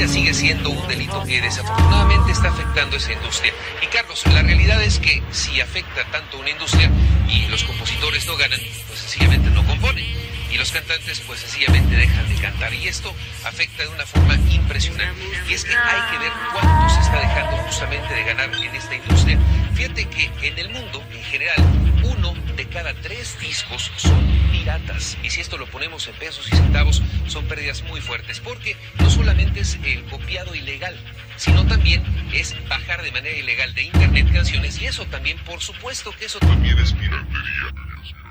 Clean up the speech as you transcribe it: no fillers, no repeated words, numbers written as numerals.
piratería sigue siendo un delito que desafortunadamente está afectando esa industria. Y Carlos, la realidad es que si afecta tanto una industria y los compositores no ganan, pues sencillamente no componen. Y los cantantes pues sencillamente dejan de cantar. Y esto afecta de una forma impresionante. Y es que hay que ver cuánto se está dejando justamente de ganar en esta industria. Fíjate que en el mundo, en general, 1 de cada 3 discos son piratas. Y si esto lo ponemos en pesos y centavos, son pérdidas muy fuertes. Porque no solamente es el copiado ilegal, sino también es bajar de manera ilegal de internet canciones. Y eso también, por supuesto que eso también es piratería.